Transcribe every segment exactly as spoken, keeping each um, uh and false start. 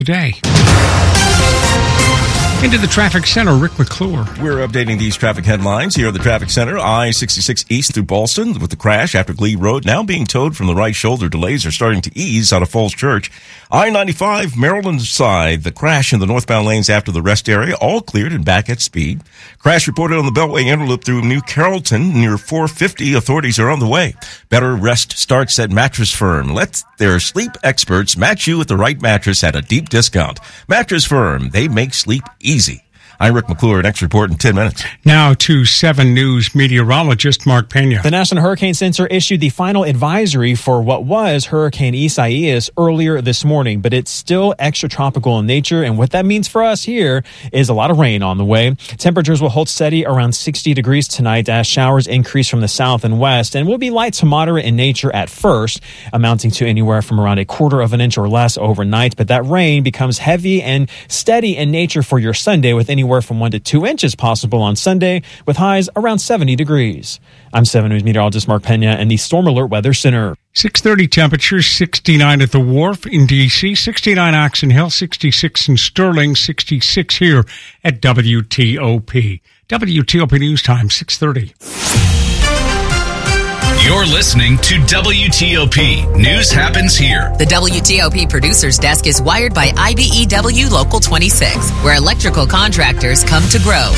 Today. Into the traffic center, Rick McClure. We're updating these traffic headlines here at the traffic center. I sixty-six east through Ballston with the crash after Glebe Road now being towed from the right shoulder. Delays are starting to ease out of Falls Church. I ninety-five Maryland side. The crash in the northbound lanes after the rest area all cleared and back at speed. Crash reported on the Beltway Interloop through New Carrollton near four fifty. Authorities are on the way. Better rest starts at Mattress Firm. Let their sleep experts match you with the right mattress at a deep discount. Mattress Firm. They make sleep easy. Easy. I'm Rick McClure. Next report in ten minutes. Now to seven News meteorologist Mark Pena. The National Hurricane Center issued the final advisory for what was Hurricane Isaias earlier this morning, but it's still extratropical in nature, and what that means for us here is a lot of rain on the way. Temperatures will hold steady around sixty degrees tonight as showers increase from the south and west, and will be light to moderate in nature at first, amounting to anywhere from around a quarter of an inch or less overnight, but that rain becomes heavy and steady in nature for your Sunday, with anywhere from one to two inches possible on Sunday, with highs around seventy degrees. I'm seven News meteorologist Mark Pena in the Storm Alert Weather Center. six thirty temperatures, sixty-nine at the Wharf in D C, sixty-nine Oxon Hill, sixty-six in Sterling, sixty-six here at W T O P. W T O P News Time, six thirty. You're listening to W T O P. News happens here. The W T O P producer's desk is wired by I B E W Local twenty-six, where electrical contractors come to grow.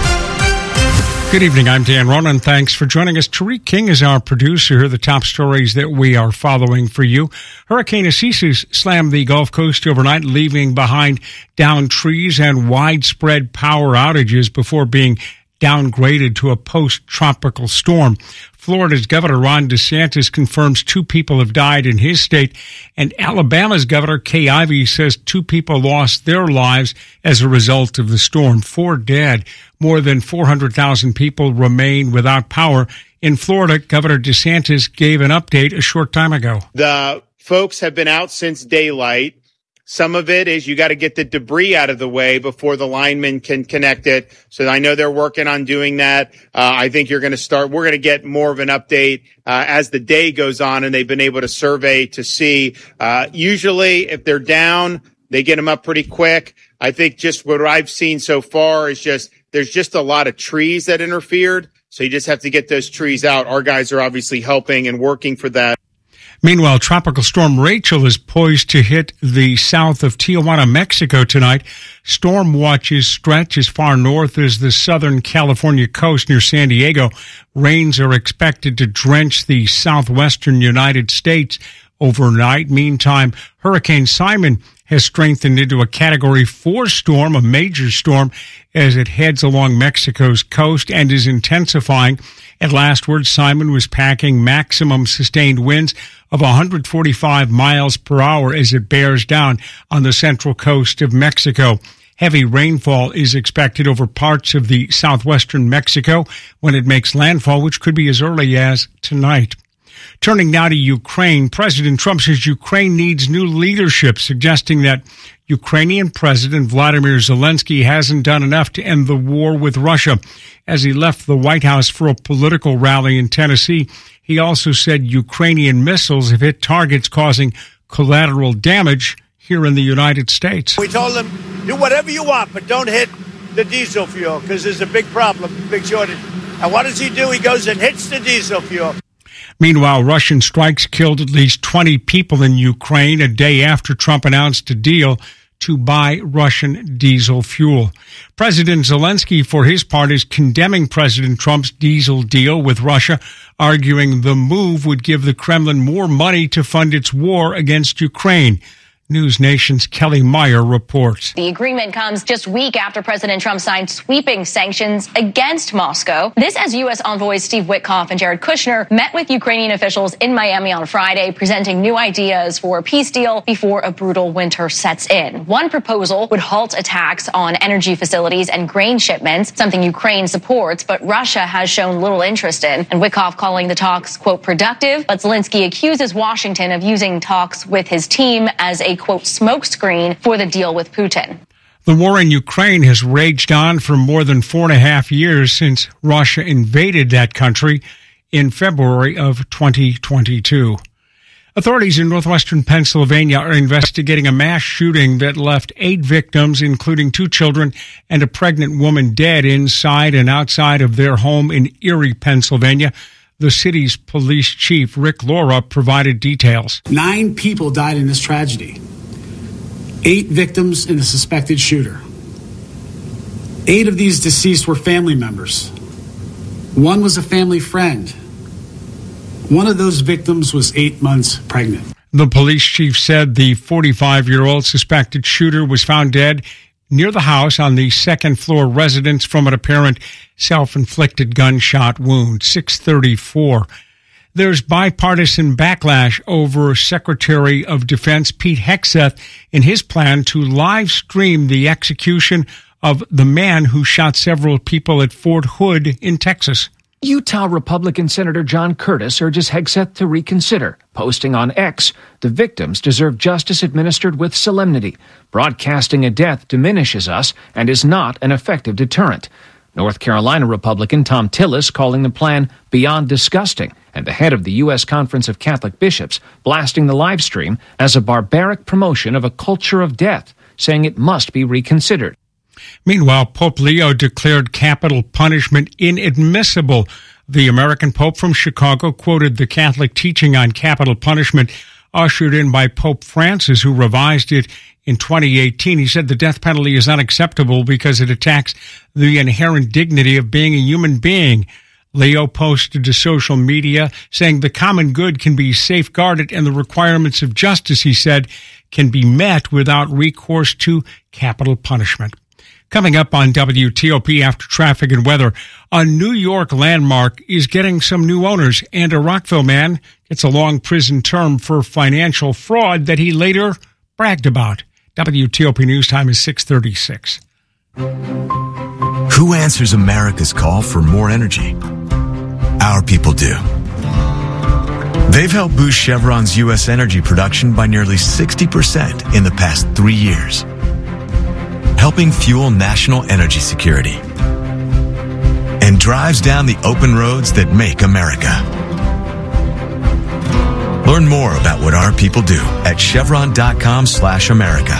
Good evening. I'm Dan Ronan. Thanks for joining us. Tariq King is our producer. Here are the top stories that we are following for you. Hurricane Isaias slammed the Gulf Coast overnight, leaving behind downed trees and widespread power outages before being downgraded to a post-tropical storm. Florida's Governor Ron DeSantis confirms two people have died in his state, and Alabama's Governor Kay Ivey says two people lost their lives as a result of the storm. Four dead. More than four hundred thousand people remain without power. In Florida, Governor DeSantis gave an update a short time ago. The folks have been out since daylight. Some of it is you got to get the debris out of the way before the linemen can connect it. So I know they're working on doing that. Uh, I think you're going to start, we're going to get more of an update uh, as the day goes on, and they've been able to survey to see. Uh, usually if they're down, they get them up pretty quick. I think just what I've seen so far is just, there's just a lot of trees that interfered. So you just have to get those trees out. Our guys are obviously helping and working for that. Meanwhile, Tropical Storm Rachel is poised to hit the south of Tijuana, Mexico tonight. Storm watches stretch as far north as the southern California coast near San Diego. Rains are expected to drench the southwestern United States overnight. Meantime, Hurricane Simon has strengthened into a Category four storm, a major storm, as it heads along Mexico's coast and is intensifying. At last word, Simon was packing maximum sustained winds of one hundred forty-five miles per hour as it bears down on the central coast of Mexico. Heavy rainfall is expected over parts of the southwestern Mexico when it makes landfall, which could be as early as tonight. Turning now to Ukraine, President Trump says Ukraine needs new leadership, suggesting that Ukrainian President Vladimir Zelensky hasn't done enough to end the war with Russia. As he left the White House for a political rally in Tennessee, he also said Ukrainian missiles have hit targets causing collateral damage here in the United States. We told them, do whatever you want, but don't hit the diesel fuel because there's a big problem, big shortage. And what does he do? He goes and hits the diesel fuel. Meanwhile, Russian strikes killed at least twenty people in Ukraine a day after Trump announced a deal to buy Russian diesel fuel. President Zelensky, for his part, is condemning President Trump's diesel deal with Russia, arguing the move would give the Kremlin more money to fund its war against Ukraine. News Nation's Kelly Meyer reports. The agreement comes just a week after President Trump signed sweeping sanctions against Moscow. This as U S envoys Steve Witkoff and Jared Kushner met with Ukrainian officials in Miami on Friday, presenting new ideas for a peace deal before a brutal winter sets in. One proposal would halt attacks on energy facilities and grain shipments, something Ukraine supports, but Russia has shown little interest in. And Witkoff calling the talks, quote, productive, but Zelensky accuses Washington of using talks with his team as a quote, smokescreen for the deal with Putin. The war in Ukraine has raged on for more than four and a half years since Russia invaded that country in February of twenty twenty-two. Authorities in northwestern Pennsylvania are investigating a mass shooting that left eight victims, including two children and a pregnant woman, dead inside and outside of their home in Erie, Pennsylvania. The city's police chief, Rick Laura, provided details. Nine people died in this tragedy. Eight victims in the suspected shooter. Eight of these deceased were family members. One was a family friend. One of those victims was eight months pregnant. The police chief said the forty-five-year-old suspected shooter was found dead near the house on the second floor residence from an apparent self-inflicted gunshot wound. six thirty-four. There's bipartisan backlash over Secretary of Defense Pete Hegseth in his plan to live stream the execution of the man who shot several people at Fort Hood in Texas. Utah Republican Senator John Curtis urges Hegseth to reconsider, posting on X, "The victims deserve justice administered with solemnity. Broadcasting a death diminishes us and is not an effective deterrent." North Carolina Republican Tom Tillis calling the plan beyond disgusting, and the head of the U S Conference of Catholic Bishops blasting the live stream as a barbaric promotion of a culture of death, saying it must be reconsidered. Meanwhile, Pope Leo declared capital punishment inadmissible. The American Pope from Chicago quoted the Catholic teaching on capital punishment ushered in by Pope Francis, who revised it in twenty eighteen. He said the death penalty is unacceptable because it attacks the inherent dignity of being a human being. Leo posted to social media saying the common good can be safeguarded and the requirements of justice, he said, can be met without recourse to capital punishment. Coming up on W T O P after traffic and weather, a New York landmark is getting some new owners, and a Rockville man gets a long prison term for financial fraud that he later bragged about. W T O P News Time is six thirty-six. Who answers America's call for more energy? Our people do. They've helped boost Chevron's U S energy production by nearly sixty percent in the past three years. Helping fuel national energy security, and drives down the open roads that make America. Learn more about what our people do at chevron.com slash America.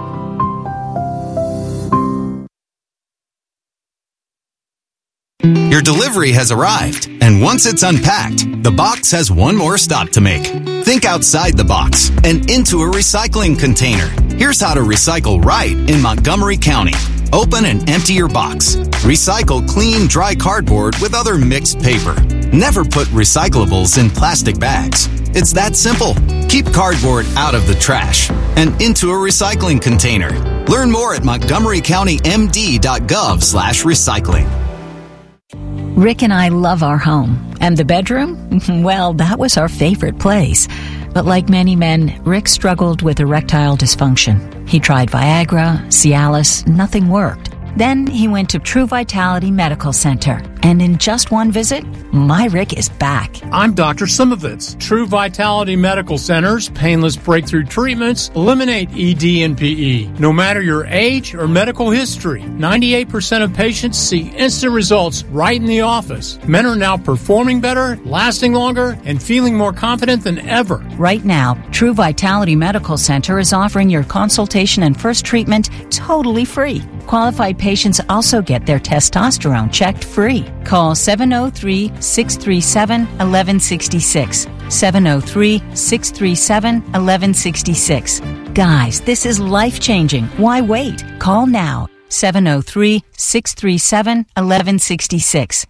Your delivery has arrived, and once it's unpacked, the box has one more stop to make. Think outside the box and into a recycling container. Here's how to recycle right in Montgomery County. Open and empty your box. Recycle clean, dry cardboard with other mixed paper. Never put recyclables in plastic bags. It's that simple. Keep cardboard out of the trash and into a recycling container. Learn more at montgomerycountymd.gov slash recycling. Rick and I love our home. And the bedroom? Well, that was our favorite place. But like many men, Rick struggled with erectile dysfunction. He tried Viagra, Cialis, nothing worked. Then he went to True Vitality Medical Center. And in just one visit, my Rick is back. I'm Doctor Simovitz. True Vitality Medical Center's painless breakthrough treatments eliminate E D and P E. No matter your age or medical history, ninety-eight percent of patients see instant results right in the office. Men are now performing better, lasting longer, and feeling more confident than ever. Right now, True Vitality Medical Center is offering your consultation and first treatment totally free. Qualified patients also get their testosterone checked free. Call seven oh three, six three seven, one one six six. seven oh three, six three seven, one one six six. Guys, this is life-changing. Why wait? Call now. seven oh three, six three seven, one one six six.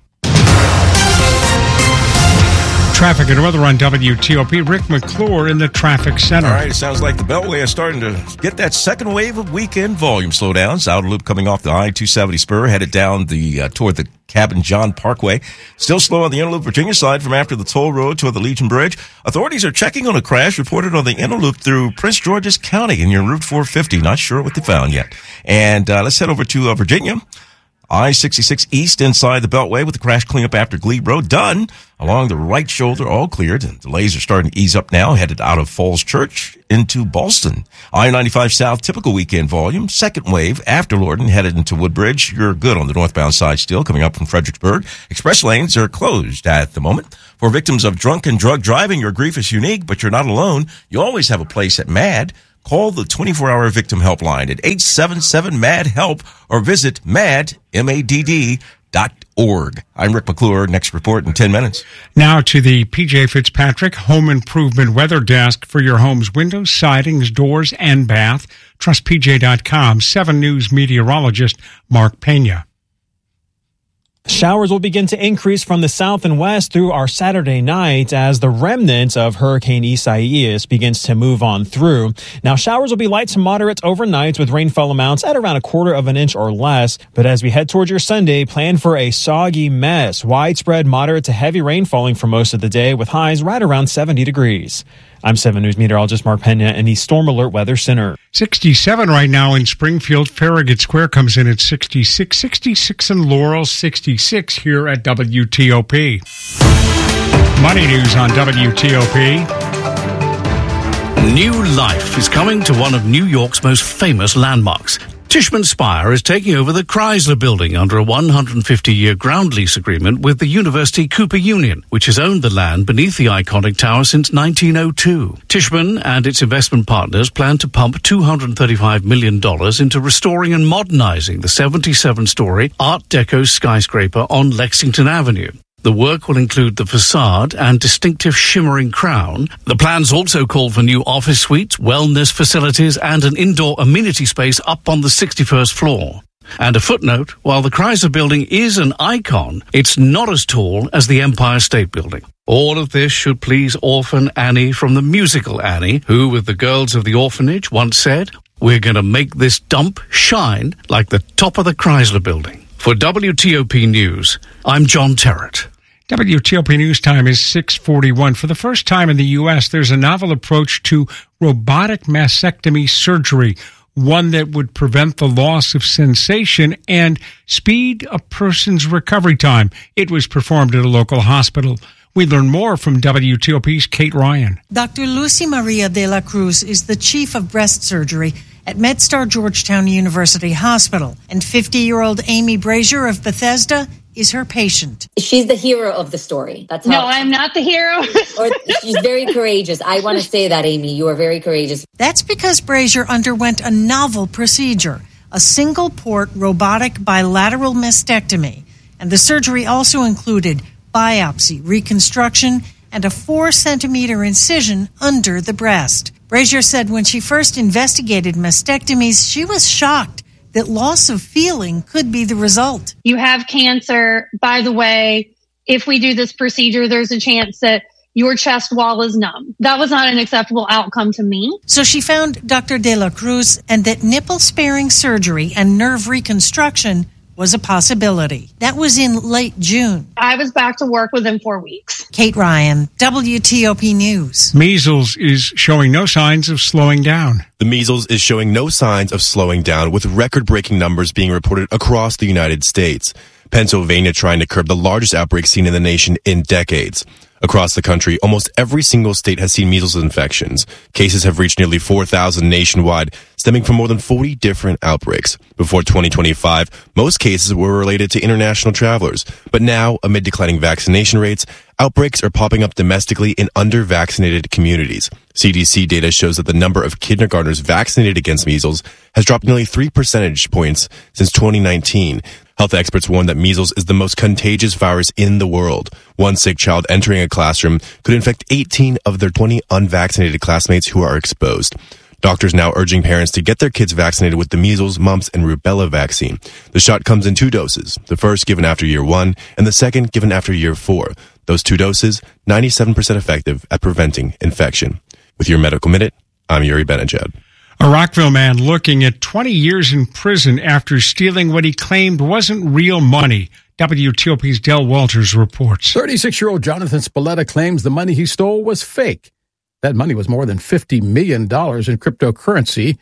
Traffic and weather on W T O P. Rick McClure in the traffic center. All right, it sounds like the Beltway is starting to get that second wave of weekend volume slowdowns. Outer loop coming off the I two seventy spur, headed down the uh, toward the Cabin John Parkway. Still slow on the inner loop Virginia side from after the toll road toward the Legion Bridge. Authorities are checking on a crash reported on the inner loop through Prince George's County in your Route four fifty. Not sure what they found yet. And uh, let's head over to uh, Virginia. I sixty-six East inside the Beltway with the crash cleanup after Glebe Road done. Along the right shoulder, all cleared. And delays are starting to ease up now, headed out of Falls Church into Ballston. I ninety-five South, typical weekend volume. Second wave after Lorden, headed into Woodbridge. You're good on the northbound side still, coming up from Fredericksburg. Express lanes are closed at the moment. For victims of drunk and drug driving, your grief is unique, but you're not alone. You always have a place at MAD. Call the twenty-four hour victim helpline at eight seven seven M A D HELP or visit mad, M A D D, dot org. I'm Rick McClure. Next report in ten minutes. Now to the P J Fitzpatrick Home Improvement Weather Desk for your home's windows, sidings, doors, and bath. Trust P J dot com. seven News meteorologist Mark Pena. Showers will begin to increase from the south and west through our Saturday night as the remnant of Hurricane Isaias begins to move on through. Now, showers will be light to moderate overnight with rainfall amounts at around a quarter of an inch or less. But as we head towards your Sunday, plan for a soggy mess. Widespread moderate to heavy rain falling for most of the day with highs right around seventy degrees. I'm seven News meteorologist Mark Pena in the Storm Alert Weather Center. sixty-seven right now in Springfield. Farragut Square comes in at sixty-six. sixty-six in Laurel, sixty-six here at W T O P. Money news on W T O P. New life is coming to one of New York's most famous landmarks. Tishman Speyer is taking over the Chrysler Building under a one hundred fifty year ground lease agreement with the University Cooper Union, which has owned the land beneath the iconic tower since nineteen oh two. Tishman and its investment partners plan to pump two hundred thirty-five million dollars into restoring and modernizing the seventy-seven story Art Deco skyscraper on Lexington Avenue. The work will include the facade and distinctive shimmering crown. The plans also call for new office suites, wellness facilities, and an indoor amenity space up on the sixty-first floor. And a footnote, while the Chrysler Building is an icon, it's not as tall as the Empire State Building. All of this should please orphan Annie from the musical Annie, who, with the girls of the orphanage, once said, "We're going to make this dump shine like the top of the Chrysler Building." For W T O P News, I'm John Terrett. W T O P News Time is six forty-one. For the first time in the U S, there's a novel approach to robotic mastectomy surgery, one that would prevent the loss of sensation and speed a person's recovery time. It was performed at a local hospital. We learn more from W T O P's Kate Ryan. Doctor Lucy Maria de la Cruz is the chief of breast surgery at MedStar Georgetown University Hospital, and fifty-year-old Amy Brazier of Bethesda is her patient. She's the hero of the story. That's how No, I'm not the hero. or she's very courageous. I want to say that, Amy. You are very courageous. That's because Brazier underwent a novel procedure, a single-port robotic bilateral mastectomy, and the surgery also included biopsy, reconstruction, and a four-centimeter incision under the breast. Brazier said when she first investigated mastectomies, she was shocked that loss of feeling could be the result. You have cancer. By the way, if we do this procedure, there's a chance that your chest wall is numb. That was not an acceptable outcome to me. So she found Doctor De La Cruz and that nipple-sparing surgery and nerve reconstruction was a possibility. That was in late June. I was back to work within four weeks. Kate Ryan, W T O P News. Measles is showing no signs of slowing down. The measles is showing no signs of slowing down, with record-breaking numbers being reported across the United States. Pennsylvania trying to curb the largest outbreak seen in the nation in decades. Across the country, almost every single state has seen measles infections. Cases have reached nearly four thousand nationwide, stemming from more than forty different outbreaks. Before twenty twenty-five, most cases were related to international travelers. But now, amid declining vaccination rates, outbreaks are popping up domestically in under-vaccinated communities. C D C data shows that the number of kindergartners vaccinated against measles has dropped nearly three percentage points since twenty nineteen. Health experts warn that measles is the most contagious virus in the world. One sick child entering a classroom could infect eighteen of their twenty unvaccinated classmates who are exposed. Doctors now urging parents to get their kids vaccinated with the measles, mumps, and rubella vaccine. The shot comes in two doses, the first given after year one and the second given after year four. Those two doses, ninety-seven percent effective at preventing infection. With your Medical Minute, I'm Yuri Benajad. A Rockville man looking at twenty years in prison after stealing what he claimed wasn't real money. W T O P's Del Walters reports. thirty-six-year-old Jonathan Spalletta claims the money he stole was fake. That money was more than fifty million dollars in cryptocurrency.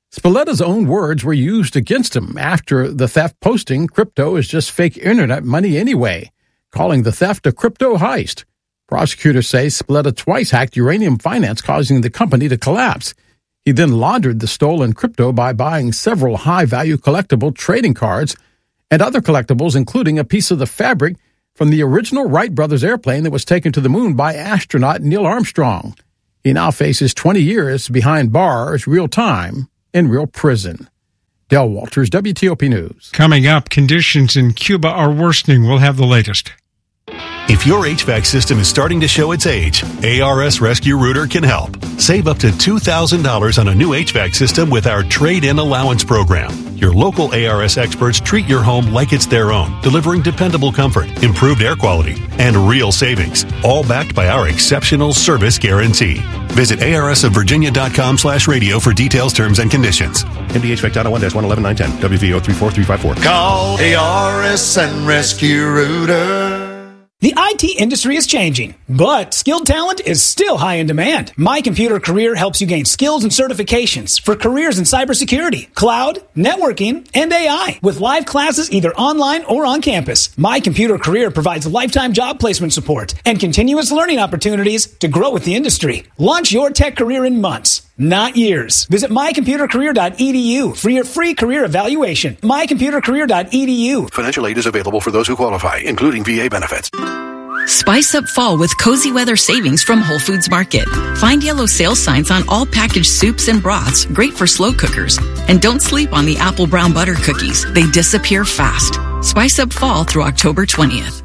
Spiletta's own words were used against him after the theft, posting crypto is just fake internet money anyway, calling the theft a crypto heist. Prosecutors say Spiletta twice hacked Uranium Finance, causing the company to collapse. He then laundered the stolen crypto by buying several high-value collectible trading cards and other collectibles, including a piece of the fabric from the original Wright brothers airplane that was taken to the moon by astronaut Neil Armstrong. He now faces twenty years behind bars, real time, in real prison. Del Walters, W T O P News. Coming up, conditions in Cuba are worsening. We'll have the latest. If your H V A C system is starting to show its age, A R S Rescue Rooter can help. Save up to two thousand dollars on a new H V A C system with our trade-in allowance program. Your local A R S experts treat your home like it's their own, delivering dependable comfort, improved air quality, and real savings, all backed by our exceptional service guarantee. Visit A R S of Virginia dot com slash radio for details, terms, and conditions. M D H V A C dot one dash one eleven nine ten, W V O three four three five four. Call A R S and Rescue Rooter. The I T industry is changing, but skilled talent is still high in demand. My Computer Career helps you gain skills and certifications for careers in cybersecurity, cloud, networking, and A I, with live classes either online or on campus. My Computer Career provides lifetime job placement support and continuous learning opportunities to grow with the industry. Launch your tech career in months, not years. Visit my computer career dot e d u for your free career evaluation. my computer career dot e d u. Financial aid is available for those who qualify, including V A benefits. Spice up fall with cozy weather savings from Whole Foods Market. Find yellow sales signs on all packaged soups and broths, great for slow cookers. And don't sleep on the apple brown butter cookies. They disappear fast. Spice up fall through October twentieth.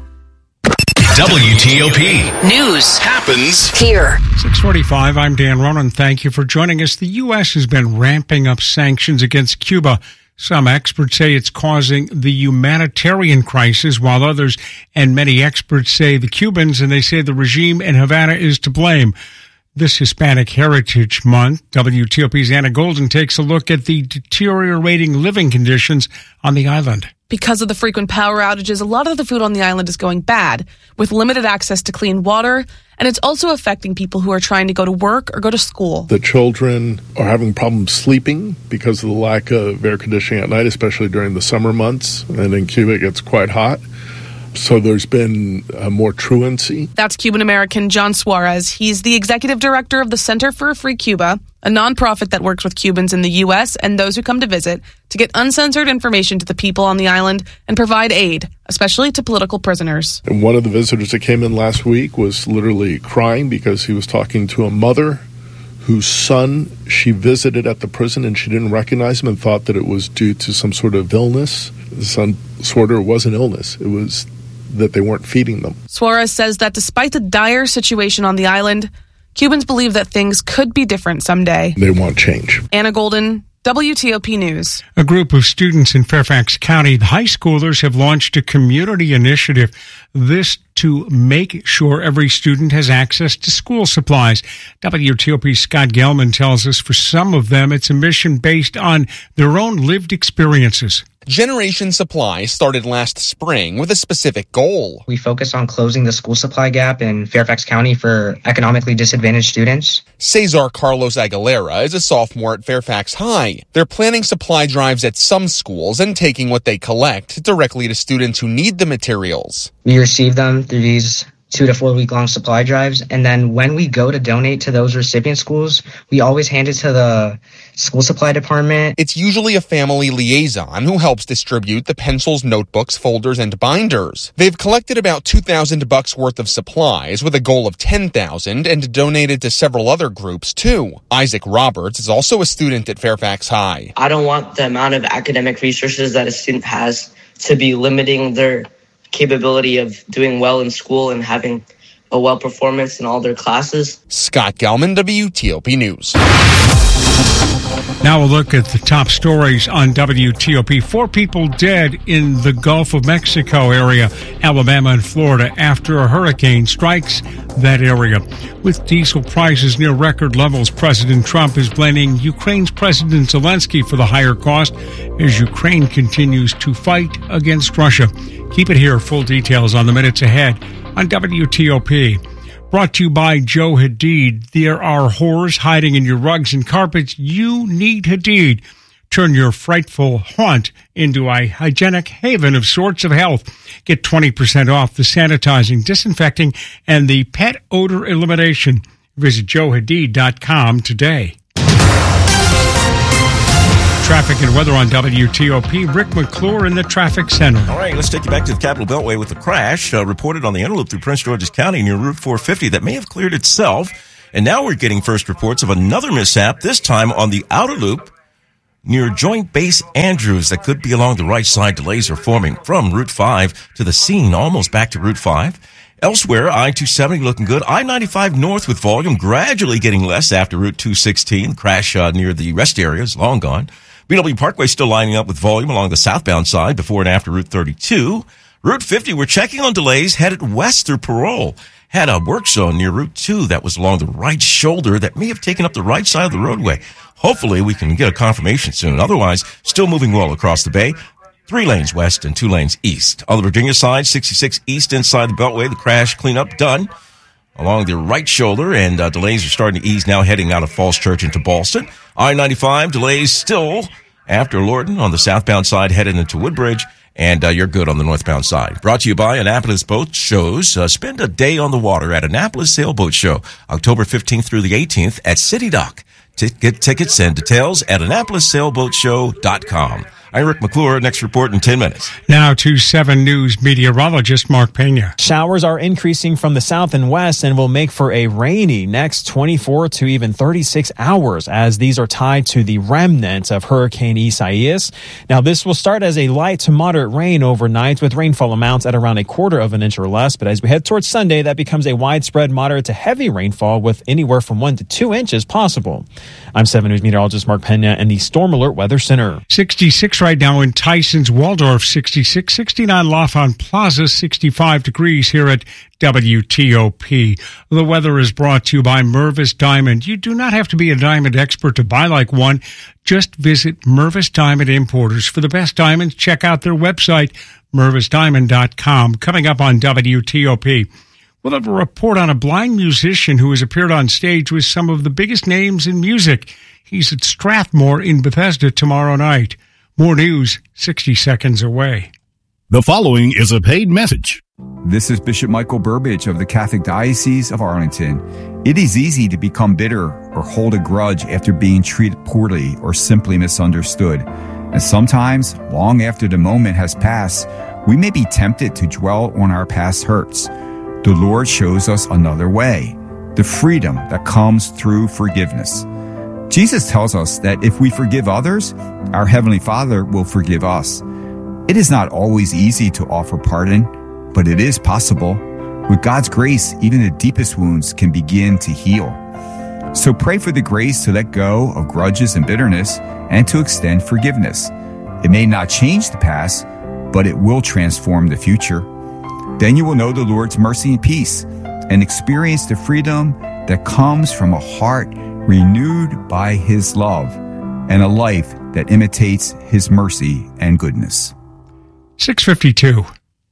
W T O P News happens here. six forty-five, I'm Dan Ronan. Thank you for joining us. The U S has been ramping up sanctions against Cuba. Some experts say it's causing the humanitarian crisis, while others and many experts say the Cubans, and they say the regime in Havana is to blame. This Hispanic Heritage Month, W T O P's Anna Golden takes a look at the deteriorating living conditions on the island. Because of the frequent power outages, a lot of the food on the island is going bad, with limited access to clean water, and it's also affecting people who are trying to go to work or go to school. The children are having problems sleeping because of the lack of air conditioning at night, especially during the summer months, and in Cuba it gets quite hot. So there's been uh, more truancy. That's Cuban-American John Suarez. He's the executive director of the Center for a Free Cuba, a nonprofit that works with Cubans in the U S and those who come to visit to get uncensored information to the people on the island and provide aid, especially to political prisoners. And one of the visitors that came in last week was literally crying because he was talking to a mother whose son she visited at the prison, and she didn't recognize him and thought that it was due to some sort of illness. The son swore to her it wasn't illness. It was that they weren't feeding them. Suarez says that despite the dire situation on the island, Cubans believe that things could be different someday. They want change. Anna Golden, W T O P News. A group of students in Fairfax County, the high schoolers, have launched a community initiative. This to make sure every student has access to school supplies. W T O P's Scott Gelman tells us for some of them, it's a mission based on their own lived experiences. Generation Supply started last spring with a specific goal. We focus on closing the school supply gap in Fairfax County for economically disadvantaged students. Cesar Carlos Aguilera is a sophomore at Fairfax High. They're planning supply drives at some schools and taking what they collect directly to students who need the materials. We receive them through these two to four week long supply drives. And then when we go to donate to those recipient schools, we always hand it to the school supply department. It's usually a family liaison who helps distribute the pencils, notebooks, folders, and binders. They've collected about two thousand bucks worth of supplies with a goal of ten thousand and donated to several other groups too. Isaac Roberts is also a student at Fairfax High. I don't want the amount of academic resources that a student has to be limiting their capability of doing well in school and having a well performance in all their classes. Scott Gelman, W T O P News. Now we'll look at the top stories on W T O P. Four people dead in the Gulf of Mexico area, Alabama and Florida, after a hurricane strikes that area. With diesel prices near record levels, President Trump is blaming Ukraine's President Zelensky for the higher cost as Ukraine continues to fight against Russia. Keep it here. Full details on the minutes ahead on W T O P. Brought to you by Joe Hadid. There are horrors hiding in your rugs and carpets. You need Hadid. Turn your frightful haunt into a hygienic haven of sorts of health. Get twenty percent off the sanitizing, disinfecting, and the pet odor elimination. Visit joe hadid dot com today. Traffic and weather on W T O P. Rick McClure in the traffic center. All right, let's take you back to the Capitol Beltway with a crash uh, reported on the Interloop through Prince George's County near Route four fifty that may have cleared itself. And now we're getting first reports of another mishap, this time on the outer loop near Joint Base Andrews. That could be along the right side. Delays are forming from Route five to the scene, almost back to Route five. Elsewhere, I two seventy looking good. I ninety-five north with volume gradually getting less after Route two sixteen. Crash uh, near the rest area is long gone. B W Parkway still lining up with volume along the southbound side before and after Route thirty-two. Route fifty, we're checking on delays headed west through Parole. Had a work zone near Route two that was along the right shoulder that may have taken up the right side of the roadway. Hopefully we can get a confirmation soon. Otherwise, still moving well across the bay. Three lanes west and two lanes east. On the Virginia side, sixty-six east inside the Beltway, the crash cleanup done along the right shoulder, and uh, delays are starting to ease now heading out of Falls Church into Ballston. I ninety-five delays still after Lorton on the southbound side headed into Woodbridge, and uh, you're good on the northbound side. Brought to you by Annapolis Boat Shows. Uh, spend a day on the water at Annapolis Sailboat Show, October fifteenth through the eighteenth at City Dock. T- get tickets and details at annapolis sailboat show dot com. I'm Rick McClure. Next report in ten minutes. Now to seven News meteorologist Mark Pena. Showers are increasing from the south and west and will make for a rainy next twenty-four to even thirty-six hours, as these are tied to the remnant of Hurricane Isaias. Now, this will start as a light to moderate rain overnight with rainfall amounts at around a quarter of an inch or less. But as we head towards Sunday, that becomes a widespread moderate to heavy rainfall with anywhere from one to two inches possible. I'm seven News meteorologist Mark Pena in the Storm Alert Weather Center. sixty-six right now in Tyson's, Waldorf sixty-six, sixty-nine L'Enfant Plaza, sixty-five degrees here at W T O P. The weather is brought to you by Mervis Diamond. You do not have to be a diamond expert to buy like one. Just visit Mervis Diamond Importers. For the best diamonds, check out their website, mervis diamond dot com. Coming up on W T O P. We'll have a report on a blind musician who has appeared on stage with some of the biggest names in music. He's at Strathmore in Bethesda tomorrow night. More news sixty seconds away. The following is a paid message. This is Bishop Michael Burbidge of the Catholic Diocese of Arlington. It is easy to become bitter or hold a grudge after being treated poorly or simply misunderstood. And sometimes, long after the moment has passed, we may be tempted to dwell on our past hurts. The Lord shows us another way, the freedom that comes through forgiveness. Jesus tells us that if we forgive others, our Heavenly Father will forgive us. It is not always easy to offer pardon, but it is possible. With God's grace, even the deepest wounds can begin to heal. So pray for the grace to let go of grudges and bitterness and to extend forgiveness. It may not change the past, but it will transform the future. Then you will know the Lord's mercy and peace and experience the freedom that comes from a heart renewed by His love and a life that imitates His mercy and goodness. six fifty-two.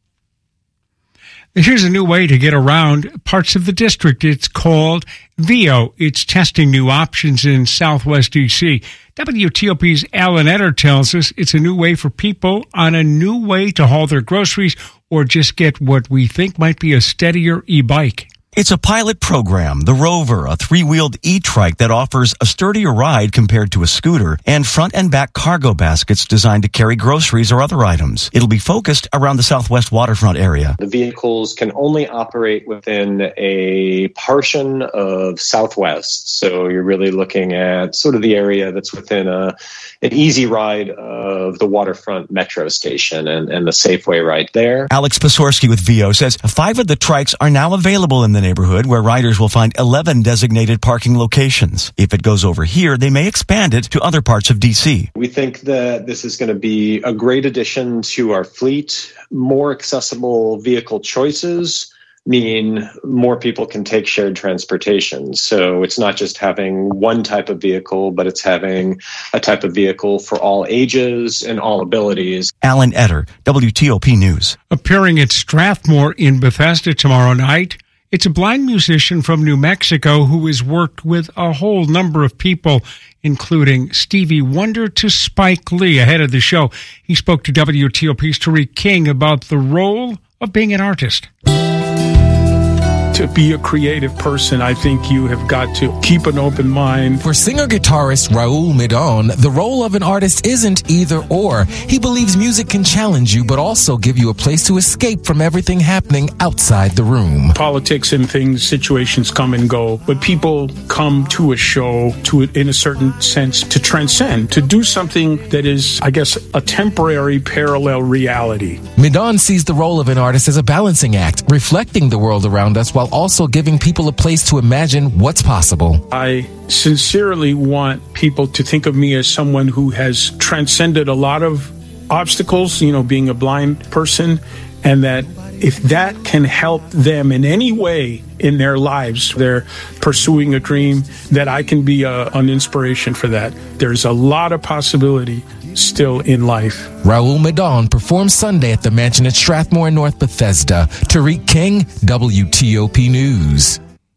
Here's a new way to get around parts of the district. It's called VIO. It's testing new options in Southwest D C. W T O P's Alan Etter tells us it's a new way for people on a new way to haul their groceries or just get what we think might be a steadier e-bike. It's a pilot program, the Rover, a three-wheeled e-trike that offers a sturdier ride compared to a scooter, and front and back cargo baskets designed to carry groceries or other items. It'll be focused around the Southwest waterfront area. The vehicles can only operate within a portion of Southwest, so you're really looking at sort of the area that's within a an easy ride of the waterfront metro station and, and the Safeway right there. Alex Pasorski with VIO says five of the trikes are now available in the neighborhood, where riders will find eleven designated parking locations. If it goes over here, they may expand it to other parts of D C. We think that this is going to be a great addition to our fleet. More accessible vehicle choices mean more people can take shared transportation. So it's not just having one type of vehicle, but it's having a type of vehicle for all ages and all abilities. Alan Etter, W T O P News. Appearing at Strathmore in Bethesda tomorrow night, It's a blind musician from New Mexico who has worked with a whole number of people, including Stevie Wonder to Spike Lee. Ahead of the show, he spoke to W T O P's Tariq King about the role of being an artist. To be a creative person, I think you have got to keep an open mind. For singer-guitarist Raul Midon, the role of an artist isn't either or. He believes music can challenge you, but also give you a place to escape from everything happening outside the room. Politics and things, situations come and go, but people come to a show to, in a certain sense, to transcend, to do something that is, I guess, a temporary parallel reality. Midon sees the role of an artist as a balancing act, reflecting the world around us while also giving people a place to imagine what's possible. I sincerely want people to think of me as someone who has transcended a lot of obstacles, you know, being a blind person, and that if that can help them in any way in their lives, they're pursuing a dream, that I can be a, an inspiration for that. There's a lot of possibility still in life. Raul Midon performs Sunday at the Mansion at Strathmore in North Bethesda. Tariq King, W T O P News.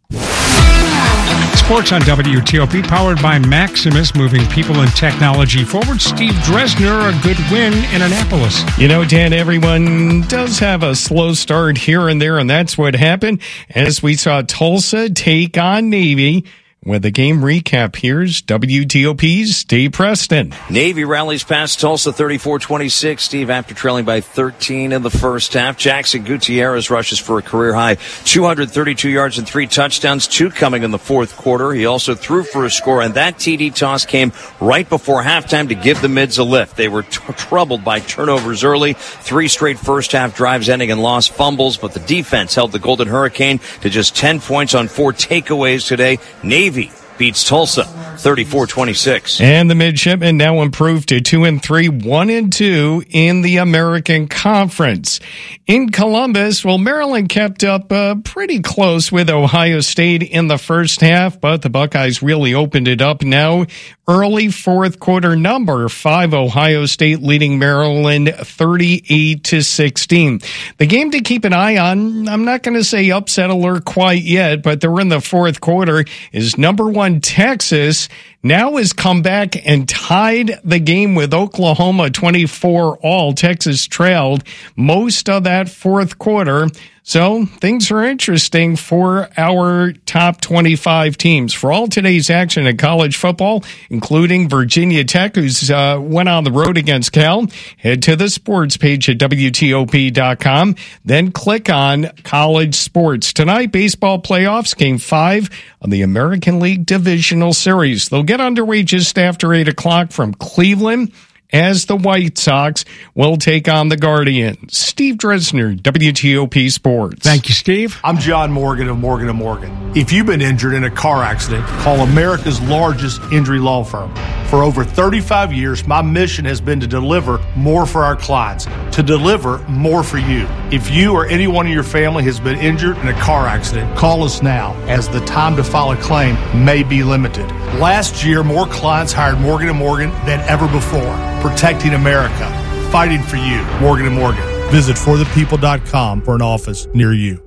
Sports on W T O P, powered by Maximus, moving people and technology forward. Steve Dresner, a good win in Annapolis. You know, Dan, everyone does have a slow start here and there, and that's what happened as we saw Tulsa take on Navy. With the game recap, here's W T O P's Steve Preston. Navy rallies past Tulsa thirty-four twenty-six, Steve, after trailing by thirteen in the first half. Jackson Gutierrez rushes for a career-high two hundred thirty-two yards and three touchdowns, two coming in the fourth quarter. He also threw for a score, and that T D toss came right before halftime to give the Mids a lift. They were t- troubled by turnovers early, three straight first-half drives ending in lost fumbles, but the defense held the Golden Hurricane to just ten points on four takeaways today. Navy beats Tulsa thirty-four twenty-six. And the midshipmen now improved to two and three, one and two in the American Conference. In Columbus, well, Maryland kept up uh, pretty close with Ohio State in the first half, but the Buckeyes really opened it up now. Early fourth quarter, number five, Ohio State leading Maryland thirty-eight to sixteen. The game to keep an eye on, I'm not going to say upset alert quite yet, but they're in the fourth quarter, is number one Texas. Now has come back and tied the game with Oklahoma twenty-four all. Texas trailed most of that fourth quarter. So things are interesting for our top twenty-five teams. For all today's action in college football, including Virginia Tech, who's uh, went on the road against Cal, head to the sports page at W T O P dot com. Then click on college sports. Tonight, baseball playoffs, game five of the American League Divisional Series. They'll get underway just after eight o'clock from Cleveland, as the White Sox will take on the Guardians. Steve Dresner, W T O P Sports. Thank you, Steve. I'm John Morgan of Morgan and Morgan. If you've been injured in a car accident, call America's largest injury law firm. For over thirty-five years, my mission has been to deliver more for our clients, to deliver more for you. If you or anyone in your family has been injured in a car accident, call us now, as the time to file a claim may be limited. Last year, more clients hired Morgan and Morgan than ever before. Protecting America, fighting for you. Morgan and Morgan. Visit for the people dot com for an office near you.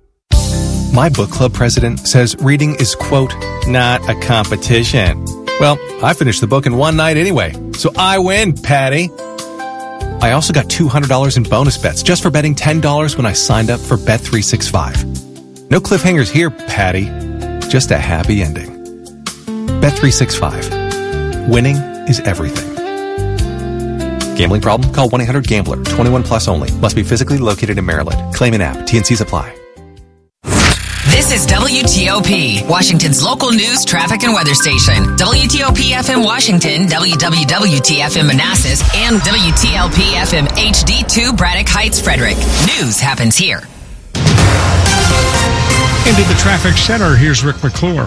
My book club president says reading is, quote, not a competition. Well, I finished the book in one night anyway, so I win, Patty. I also got two hundred dollars in bonus bets just for betting ten dollars when I signed up for Bet three sixty-five. No cliffhangers here, Patty. Just a happy ending. Bet three sixty-five. Winning is everything. Gambling problem? Call one eight hundred gambler. twenty-one plus only. Must be physically located in Maryland. Claim an app. T and C's apply. This is W T O P, Washington's local news, traffic, and weather station. W T O P F M Washington, W W W T F M Manassas, and W T L P F M H D two Braddock Heights, Frederick. News happens here. Into the traffic center, here's Rick McClure.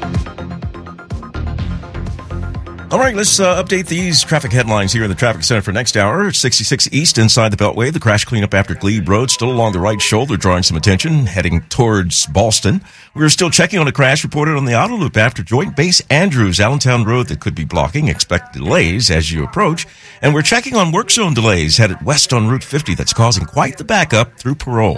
All right, let's uh, update these traffic headlines here in the traffic center for next hour. sixty-six East inside the Beltway. The crash cleanup after Glebe Road still along the right shoulder, drawing some attention, heading towards Ballston. We're still checking on a crash reported on the Auto Loop after Joint Base Andrews, Allentown Road, that could be blocking. Expect delays as you approach. And we're checking on work zone delays headed west on Route fifty that's causing quite the backup through Parole.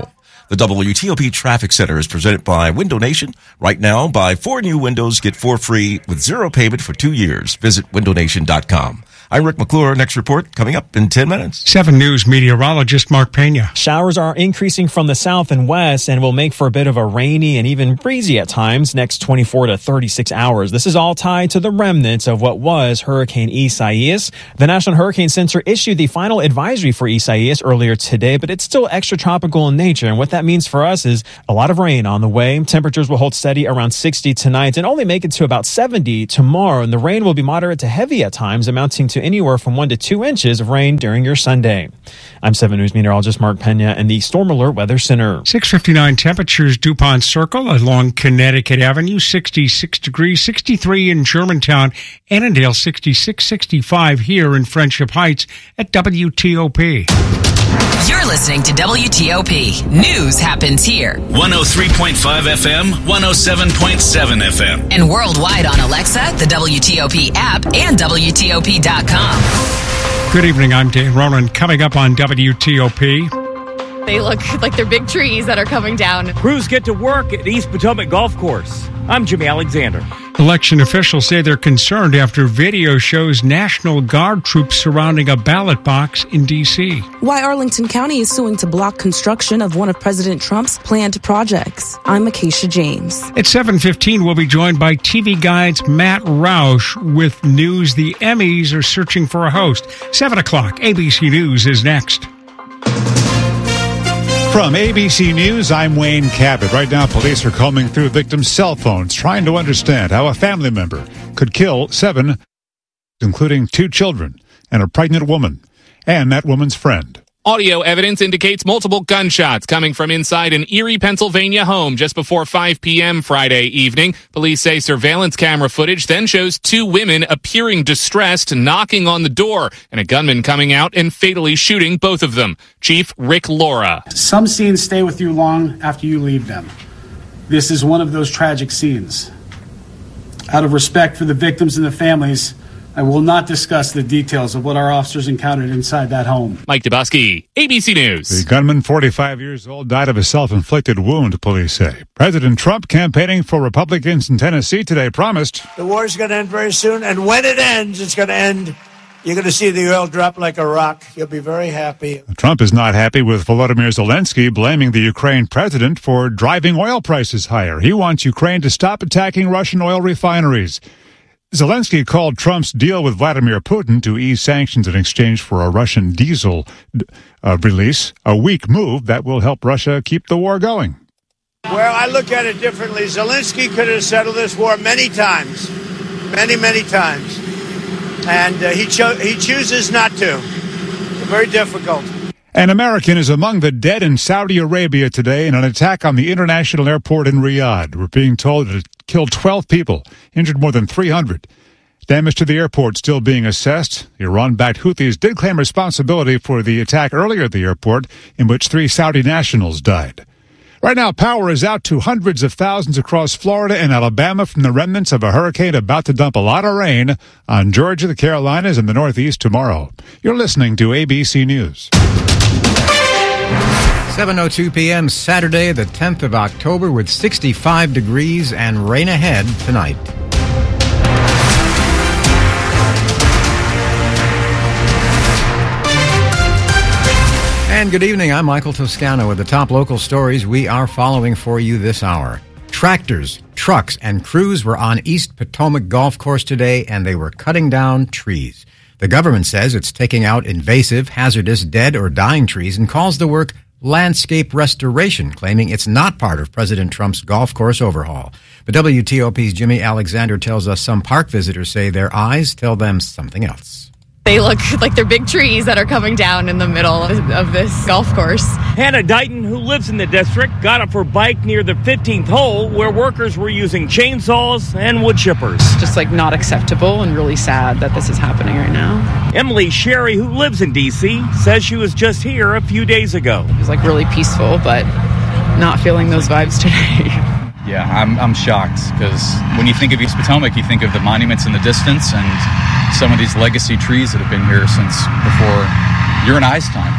The W T O P Traffic Center is presented by Window Nation. Right now, buy four new windows, get four free with zero payment for two years. Visit window nation dot com. I'm Rick McClure. Next report coming up in ten minutes. seven News meteorologist Mark Pena. Showers are increasing from the south and west and will make for a bit of a rainy and even breezy at times next twenty-four to thirty-six hours. This is all tied to the remnants of what was Hurricane Isaias. The National Hurricane Center issued the final advisory for Isaias earlier today, but it's still extratropical in nature. And what that means for us is a lot of rain on the way. Temperatures will hold steady around sixty tonight and only make it to about seventy tomorrow. And the rain will be moderate to heavy at times, amounting to anywhere from one to two inches of rain during your Sunday. I'm seven News meteorologist Mark Pena in the Storm Alert Weather Center. six fifty-nine temperatures, DuPont Circle along Connecticut Avenue, sixty-six degrees, sixty-three in Germantown, Annandale, sixty-six, sixty-five here in Friendship Heights at W T O P. You're listening to W T O P. News happens here. one oh three point five F M, one oh seven point seven F M. And worldwide on Alexa, the W T O P app, and W T O P dot com. Good evening, I'm Dave Ronan. Coming up on W T O P. They look like they're big trees that are coming down. Crews get to work at East Potomac Golf Course. I'm Jimmy Alexander. Election officials say they're concerned after video shows National Guard troops surrounding a ballot box in D C. Why Arlington County is suing to block construction of one of President Trump's planned projects. I'm Acacia James. At seven fifteen, we'll be joined by T V Guide's Matt Roush with news the Emmys are searching for a host. seven o'clock, A B C News is next. From A B C News, I'm Wayne Cabot. Right now, police are combing through victims' cell phones, trying to understand how a family member could kill seven, including two children and a pregnant woman, and that woman's friend. Audio evidence indicates multiple gunshots coming from inside an Erie, Pennsylvania home just before five p.m. Friday evening. Police say surveillance camera footage then shows two women appearing distressed, knocking on the door, and a gunman coming out and fatally shooting both of them. Chief Rick Laura. Some scenes stay with you long after you leave them. This is one of those tragic scenes. Out of respect for the victims and the families, I will not discuss the details of what our officers encountered inside that home. Mike Dubusky, A B C News. The gunman, forty-five years old, died of a self-inflicted wound, police say. President Trump, campaigning for Republicans in Tennessee today, promised the war is going to end very soon, and when it ends, it's going to end. You're going to see the oil drop like a rock. You'll be very happy. Trump is not happy with Volodymyr Zelensky blaming the Ukraine president for driving oil prices higher. He wants Ukraine to stop attacking Russian oil refineries. Zelensky called Trump's deal with Vladimir Putin to ease sanctions in exchange for a Russian diesel uh, release a weak move that will help Russia keep the war going. Well, I look at it differently. Zelensky could have settled this war many times, many, many times. And uh, he, cho- he chooses not to. Very difficult. An American is among the dead in Saudi Arabia today in an attack on the international airport in Riyadh. We're being told that it killed twelve people, injured more than three hundred. Damage to the airport still being assessed. The Iran-backed Houthis did claim responsibility for the attack earlier at the airport, in which three Saudi nationals died. Right now, power is out to hundreds of thousands across Florida and Alabama from the remnants of a hurricane about to dump a lot of rain on Georgia, the Carolinas, and the Northeast tomorrow. You're listening to A B C News. seven oh two p.m. Saturday, the tenth of October, with sixty-five degrees and rain ahead tonight. And good evening, I'm Michael Toscano with the top local stories we are following for you this hour. Tractors, trucks, and crews were on East Potomac Golf Course today, and they were cutting down trees. The government says it's taking out invasive, hazardous, dead or dying trees and calls the work landscape restoration, claiming it's not part of President Trump's golf course overhaul. But W T O P's Jimmy Alexander tells us some park visitors say their eyes tell them something else. They look like they're big trees that are coming down in the middle of this golf course. Hannah Dighton, who lives in the district, got off her bike near the fifteenth hole where workers were using chainsaws and wood chippers. Just like not acceptable and really sad that this is happening right now. Emily Sherry, who lives in D C, says she was just here a few days ago. It was like really peaceful, but not feeling those vibes today. Yeah, I'm I'm shocked because when you think of East Potomac, you think of the monuments in the distance and some of these legacy trees that have been here since before your and I's time.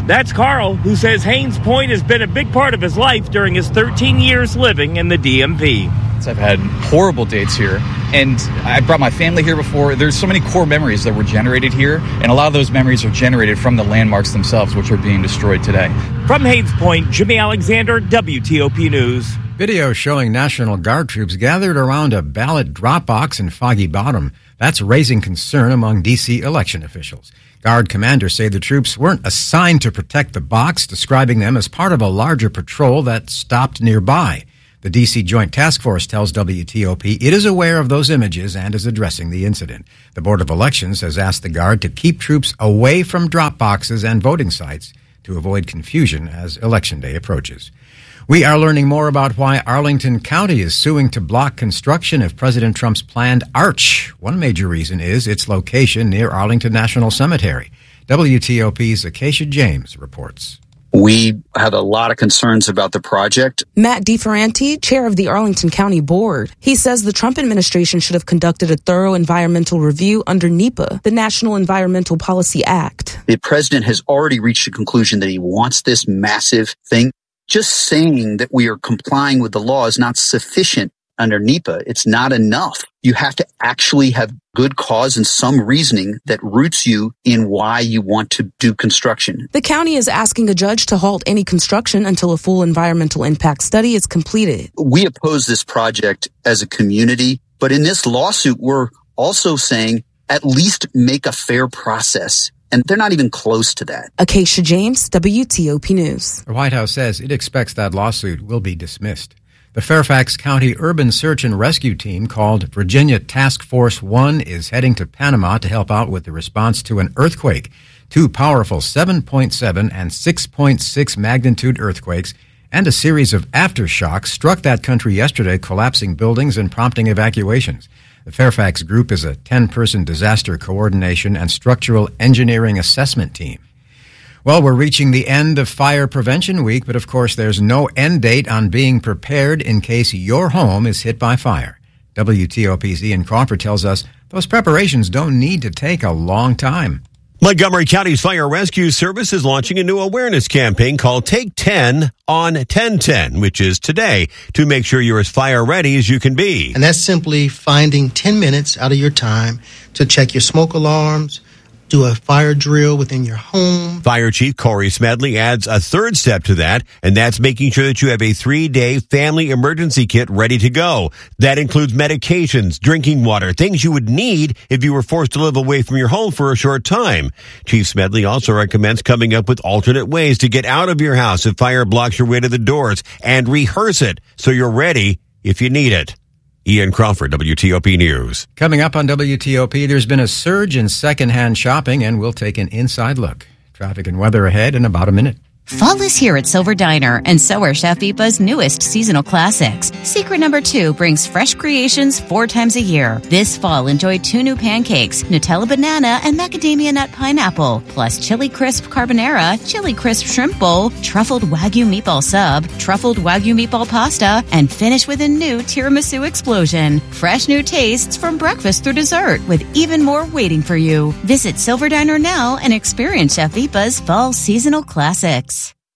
That's Carl, who says Haynes Point has been a big part of his life during his thirteen years living in the D M V. I've had horrible dates here, and I brought my family here before. There's so many core memories that were generated here, and a lot of those memories are generated from the landmarks themselves, which are being destroyed today. From Haynes Point, Jimmy Alexander, W T O P News. Video showing National Guard troops gathered around a ballot drop box in Foggy Bottom. That's raising concern among D C election officials. Guard commanders say the troops weren't assigned to protect the box, describing them as part of a larger patrol that stopped nearby. The D C Joint Task Force tells W T O P it is aware of those images and is addressing the incident. The Board of Elections has asked the Guard to keep troops away from drop boxes and voting sites to avoid confusion as Election Day approaches. We are learning more about why Arlington County is suing to block construction of President Trump's planned arch. One major reason is its location near Arlington National Cemetery. W T O P's Acacia James reports. We had a lot of concerns about the project. Matt DeFerranti, chair of the Arlington County Board. He says the Trump administration should have conducted a thorough environmental review under NEPA, the National Environmental Policy Act. The president has already reached a conclusion that he wants this massive thing. Just saying that we are complying with the law is not sufficient under NEPA. It's not enough. You have to actually have good cause and some reasoning that roots you in why you want to do construction. The county is asking a judge to halt any construction until a full environmental impact study is completed. We oppose this project as a community, but in this lawsuit, we're also saying at least make a fair process. And they're not even close to that. Acacia James, W T O P News. The White House says it expects that lawsuit will be dismissed. The Fairfax County Urban Search and Rescue Team, called Virginia Task Force One, is heading to Panama to help out with the response to an earthquake. Two powerful seven point seven and six point six magnitude earthquakes and a series of aftershocks struck that country yesterday, collapsing buildings and prompting evacuations. The Fairfax Group is a ten-person disaster coordination and structural engineering assessment team. Well, we're reaching the end of Fire Prevention Week, but of course there's no end date on being prepared in case your home is hit by fire. W T O P's Ian Crawford tells us those preparations don't need to take a long time. Montgomery County's Fire Rescue Service is launching a new awareness campaign called Take ten on ten ten, which is today, to make sure you're as fire ready as you can be. And that's simply finding ten minutes out of your time to check your smoke alarms, do a fire drill within your home. Fire Chief Corey Smedley adds a third step to that, and that's making sure that you have a three-day family emergency kit ready to go. That includes medications, drinking water, things you would need if you were forced to live away from your home for a short time. Chief Smedley also recommends coming up with alternate ways to get out of your house if fire blocks your way to the doors, and rehearse it so you're ready if you need it. Ian Crawford, W T O P News. Coming up on W T O P, there's been a surge in secondhand shopping, and we'll take an inside look. Traffic and weather ahead in about a minute. Fall is here at Silver Diner, and so are Chef Ipa's newest seasonal classics. Secret number two brings fresh creations four times a year. This fall, enjoy two new pancakes, Nutella banana and macadamia nut pineapple, plus chili crisp carbonara, chili crisp shrimp bowl, truffled Wagyu meatball sub, truffled Wagyu meatball pasta, and finish with a new tiramisu explosion. Fresh new tastes from breakfast through dessert, with even more waiting for you. Visit Silver Diner now and experience Chef Ipa's fall seasonal classics.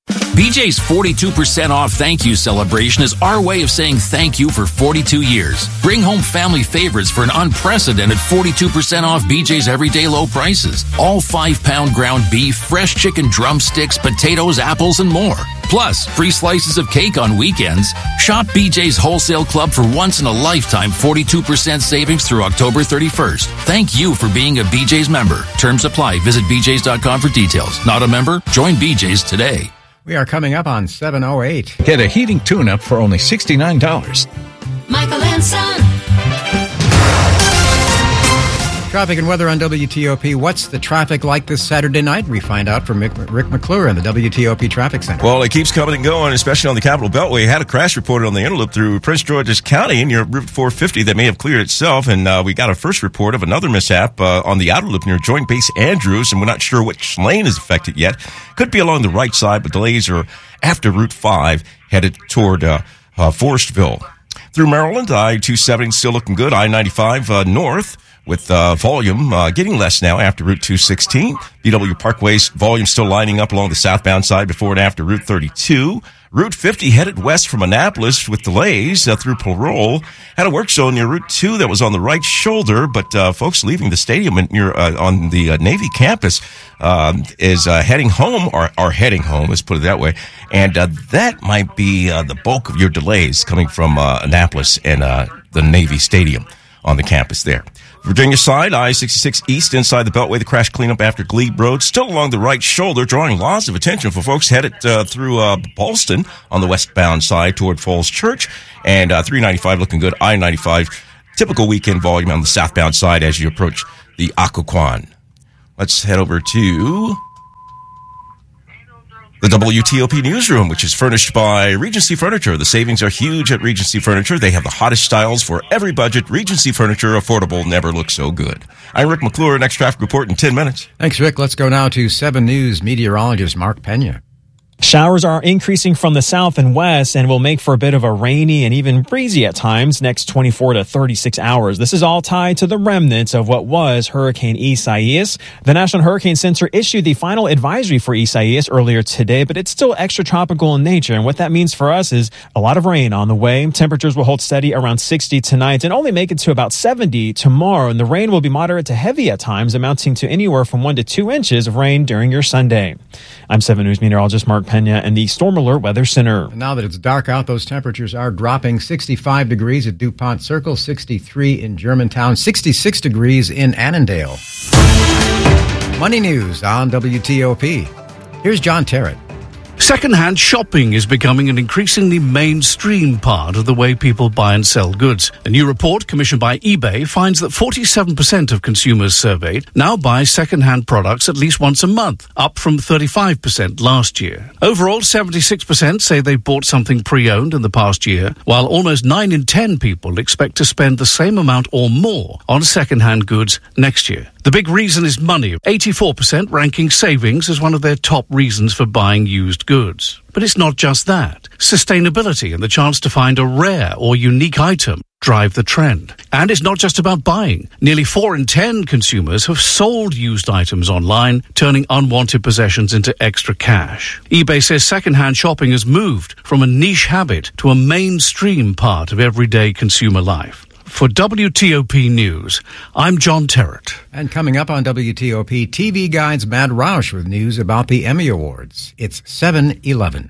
B J's forty-two percent off thank you celebration is our way of saying thank you for forty-two years. Bring home family favorites for an unprecedented forty-two percent off B J's everyday low prices. All five pound ground beef, fresh chicken drumsticks, potatoes, apples, and more. Plus, free slices of cake on weekends. Shop B J's Wholesale Club for once in a lifetime forty-two percent savings through October thirty-first. Thank you for being a B J's member. Terms apply. Visit B J's dot com for details. Not a member? Join B J's today. We are coming up on seven oh eight. Get a heating tune-up for only sixty-nine dollars. Michael and Son. Traffic and weather on W T O P. What's the traffic like this Saturday night? We find out from Rick McClure in the W T O P Traffic Center. Well, it keeps coming and going, especially on the Capitol Beltway. Had a crash reported on the interloop through Prince George's County near Route four fifty that may have cleared itself. And uh, we got a first report of another mishap uh, on the outer loop near Joint Base Andrews, and we're not sure which lane is affected yet. Could be along the right side, but delays are after Route five headed toward uh, uh, Forestville. Through Maryland, I two seventy still looking good. I ninety-five uh, north with uh, volume uh, getting less now after Route two sixteen. B W Parkway's volume still lining up along the southbound side before and after Route thirty-two. Route fifty headed west from Annapolis with delays uh, through Parole. Had a work zone near Route two that was on the right shoulder, but uh, folks leaving the stadium near uh, on the uh, Navy campus um, is uh, heading home, or are heading home, let's put it that way. And uh, that might be uh, the bulk of your delays coming from uh, Annapolis and uh, the Navy Stadium on the campus there. Virginia side, I sixty-six East inside the Beltway. The crash cleanup after Glebe Road, still along the right shoulder, drawing lots of attention for folks headed uh, through uh, Ballston on the westbound side toward Falls Church. And uh, three ninety-five looking good. I ninety-five, typical weekend volume on the southbound side as you approach the Occoquan. Let's head over to the W T O P newsroom, which is furnished by Regency Furniture. The savings are huge at Regency Furniture. They have the hottest styles for every budget. Regency Furniture, affordable, never looks so good. I'm Rick McClure. Next traffic report in ten minutes. Thanks, Rick. Let's go now to seven News meteorologist Mark Pena. Showers are increasing from the south and west and will make for a bit of a rainy and even breezy at times next twenty-four to thirty-six hours. This is all tied to the remnants of what was Hurricane Isaias. The National Hurricane Center issued the final advisory for Isaias earlier today, but it's still extratropical in nature. And what that means for us is a lot of rain on the way. Temperatures will hold steady around sixty tonight and only make it to about seventy tomorrow. And the rain will be moderate to heavy at times, amounting to anywhere from one to two inches of rain during your Sunday. I'm seven News meteorologist Mark Pena and the Storm Alert Weather Center. And now that it's dark out, those temperatures are dropping. sixty-five degrees at DuPont Circle, sixty-three in Germantown, sixty-six degrees in Annandale. Money News on W T O P. Here's John Terrett. Second-hand shopping is becoming an increasingly mainstream part of the way people buy and sell goods. A new report commissioned by eBay finds that forty-seven percent of consumers surveyed now buy second-hand products at least once a month, up from thirty-five percent last year. Overall, seventy-six percent say they bought something pre-owned in the past year, while almost nine in ten people expect to spend the same amount or more on second-hand goods next year. The big reason is money, eighty-four percent ranking savings as one of their top reasons for buying used goods. But it's not just that. Sustainability and the chance to find a rare or unique item drive the trend. And it's not just about buying. Nearly four in ten consumers have sold used items online, turning unwanted possessions into extra cash. eBay says second-hand shopping has moved from a niche habit to a mainstream part of everyday consumer life. For W T O P News, I'm John Terrett. And coming up on W T O P, T V Guide's Matt Roush with news about the Emmy Awards. It's seven eleven.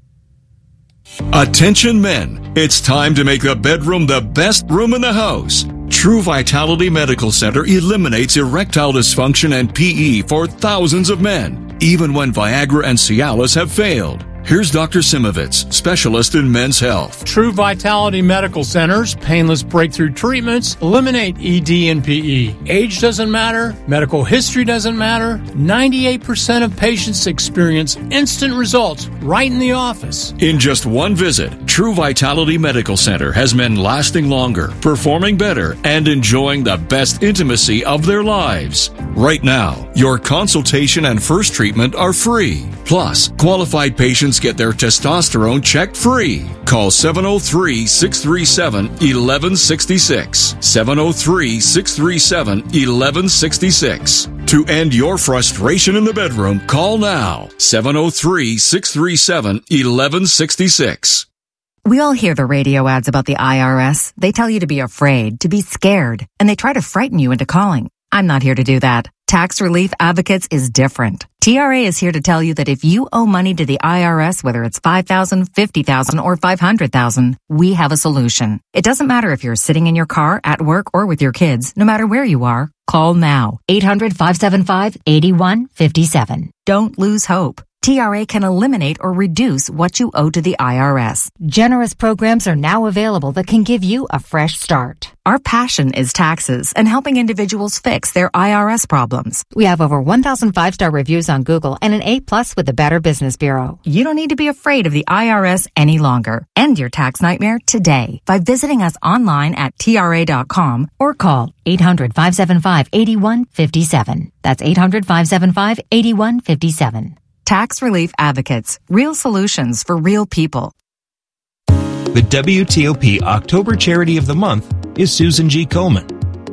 Attention men, it's time to make the bedroom the best room in the house. True Vitality Medical Center eliminates erectile dysfunction and P E for thousands of men, even when Viagra and Cialis have failed. Here's Doctor Simovitz, specialist in men's health. True Vitality Medical Center's painless breakthrough treatments eliminate E D and P E. Age doesn't matter. Medical history doesn't matter. ninety-eight percent of patients experience instant results right in the office. In just one visit, True Vitality Medical Center has men lasting longer, performing better, and enjoying the best intimacy of their lives. Right now, your consultation and first treatment are free. Plus, qualified patients get their testosterone checked free. Call seven oh three, six three seven, one one six six. seven oh three, six three seven, one one six six. To end your frustration in the bedroom, call now. seven oh three, six three seven, one one six six. We all hear the radio ads about the I R S. They tell you to be afraid, to be scared, and they try to frighten you into calling. I'm not here to do that. Tax Relief Advocates is different. T R A is here to tell you that if you owe money to the I R S, whether it's five thousand dollars, fifty thousand dollars, or five hundred thousand dollars, we have a solution. It doesn't matter if you're sitting in your car, at work, or with your kids. No matter where you are, call now. eight hundred, five seven five, eight one five seven. Don't lose hope. T R A can eliminate or reduce what you owe to the I R S. Generous programs are now available that can give you a fresh start. Our passion is taxes and helping individuals fix their I R S problems. We have over one thousand five-star reviews on Google and an A plus with the Better Business Bureau. You don't need to be afraid of the I R S any longer. End your tax nightmare today by visiting us online at T R A dot com or call eight hundred, five seven five, eight one five seven. That's eight hundred, five seven five, eight one five seven. Tax Relief Advocates. Real solutions for real people. The W T O P October Charity of the Month is Susan G. Komen.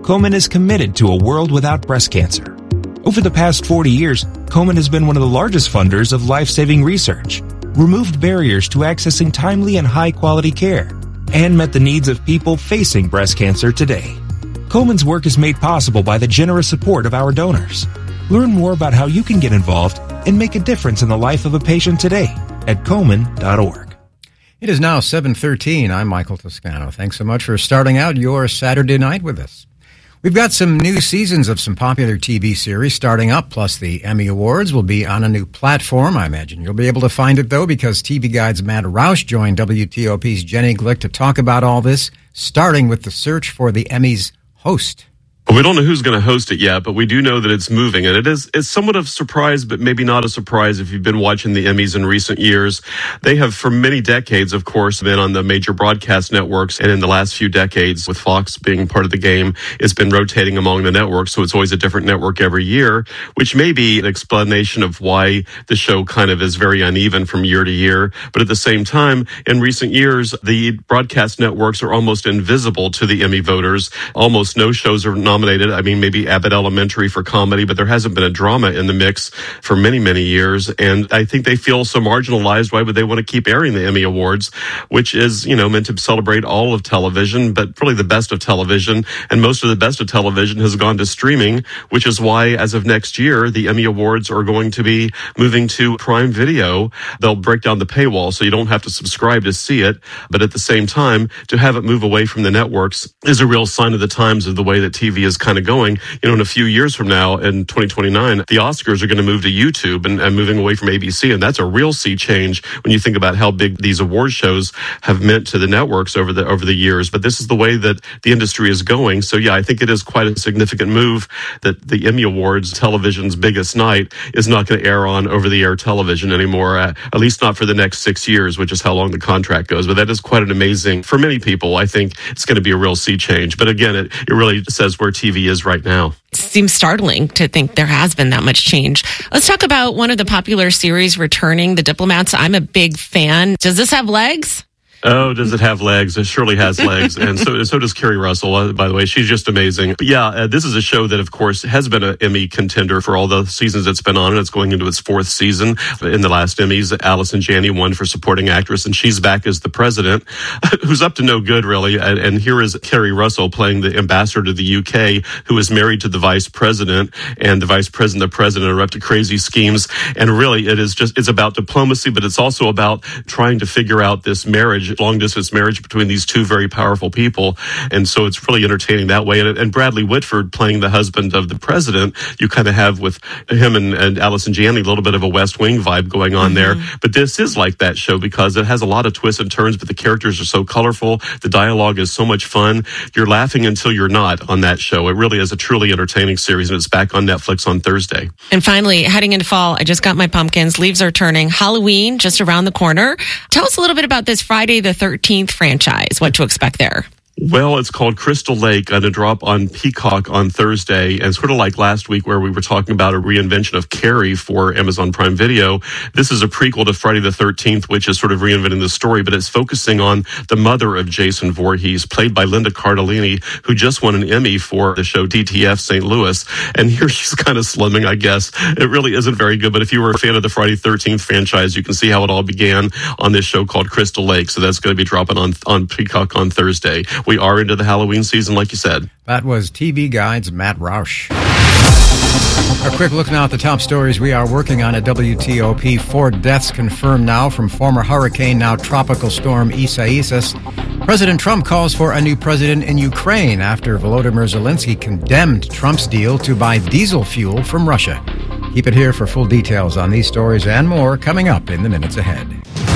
Komen is committed to a world without breast cancer. Over the past forty years, Komen has been one of the largest funders of life-saving research, removed barriers to accessing timely and high-quality care, and met the needs of people facing breast cancer today. Komen's work is made possible by the generous support of our donors. Learn more about how you can get involved and make a difference in the life of a patient today at komen dot org. It is now seven thirteen. I'm Michael Toscano. Thanks so much for starting out your Saturday night with us. We've got some new seasons of some popular T V series starting up, plus the Emmy Awards will be on a new platform. I imagine you'll be able to find it, though, because T V Guide's Matt Roush joined W T O P's Jenny Glick to talk about all this, starting with the search for the Emmys host. Well, we don't know who's going to host it yet, but we do know that it's moving. And it is it's somewhat of a surprise, but maybe not a surprise if you've been watching the Emmys in recent years. They have, for many decades, of course, been on the major broadcast networks. And in the last few decades, with Fox being part of the game, it's been rotating among the networks. So it's always a different network every year, which may be an explanation of why the show kind of is very uneven from year to year. But at the same time, in recent years, the broadcast networks are almost invisible to the Emmy voters. Almost no shows are nominated. I mean, maybe Abbott Elementary for comedy, but there hasn't been a drama in the mix for many, many years. And I think they feel so marginalized. Why would they want to keep airing the Emmy Awards, which is, you know, meant to celebrate all of television, but really the best of television. And most of the best of television has gone to streaming, which is why, as of next year, the Emmy Awards are going to be moving to Prime Video. They'll break down the paywall so you don't have to subscribe to see it. But at the same time, to have it move away from the networks is a real sign of the times of the way that T V is kind of going. You know, in a few years from now, in twenty twenty-nine, the Oscars are going to move to YouTube and, and moving away from A B C. And that's a real sea change when you think about how big these award shows have meant to the networks over the over the years. But this is the way that the industry is going. So yeah, I think it is quite a significant move that the Emmy Awards, television's biggest night, is not going to air on over-the-air television anymore, uh, at least not for the next six years, which is how long the contract goes. But that is quite an amazing, for many people, I think it's going to be a real sea change. But again, it, it really says where T V is right now. Seems startling to think there has been that much change. Let's talk about one of the popular series returning, The Diplomats. I'm a big fan. Does this have legs? Oh, does it have legs? It surely has legs. And so so does Kerry Russell, uh, by the way. She's just amazing. But yeah, uh, this is a show that, of course, has been an Emmy contender for all the seasons it's been on. And it's going into its fourth season. In the last Emmys, Allison Janney won for supporting actress, and she's back as the president, who's up to no good, really. And, and here is Kerry Russell playing the ambassador to the U K, who is married to the vice president. And the vice president and the president are up to crazy schemes. And really, it is just, it's about diplomacy, but it's also about trying to figure out this marriage, long distance marriage between these two very powerful people. And so it's really entertaining that way. And, and Bradley Whitford playing the husband of the president, you kind of have with him and, and Allison Janney a little bit of a West Wing vibe going on mm-hmm. there. But this is like that show because it has a lot of twists and turns, but the characters are so colorful. The dialogue is so much fun. You're laughing until you're not on that show. It really is a truly entertaining series, and it's back on Netflix on Thursday. And finally, heading into fall, I just got my pumpkins. Leaves are turning. Halloween just around the corner. Tell us a little bit about this Friday the thirteenth franchise, what to expect there. Well, it's called Crystal Lake, going to drop on Peacock on Thursday. And sort of like last week where we were talking about a reinvention of Carrie for Amazon Prime Video, this is a prequel to Friday the thirteenth, which is sort of reinventing the story, but it's focusing on the mother of Jason Voorhees, played by Linda Cardellini, who just won an Emmy for the show D T F Saint Louis. And here she's kind of slumming, I guess. It really isn't very good, but if you were a fan of the Friday the thirteenth franchise, you can see how it all began on this show called Crystal Lake. So that's going to be dropping on, on Peacock on Thursday. We are into the Halloween season, like you said. That was T V Guide's Matt Roush. A quick look now at the top stories we are working on at W T O P. Four deaths confirmed now from former hurricane, now tropical storm Isaias. President Trump calls for a new president in Ukraine after Volodymyr Zelensky condemned Trump's deal to buy diesel fuel from Russia. Keep it here for full details on these stories and more coming up in the minutes ahead.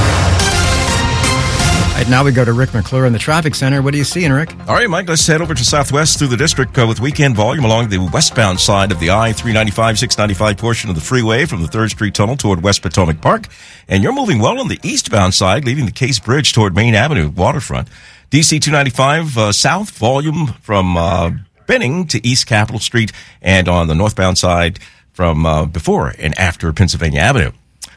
Right, now we go to Rick McClure in the traffic center. What are you seeing, Rick? All right, Mike, let's head over to Southwest through the district uh, with weekend volume along the westbound side of the I three ninety-five, six ninety-five portion of the freeway from the third Street Tunnel toward West Potomac Park. And you're moving well on the eastbound side, leaving the Case Bridge toward Main Avenue waterfront. D C two ninety-five uh, south volume from uh, Benning to East Capitol Street, and on the northbound side from uh, before and after Pennsylvania Avenue.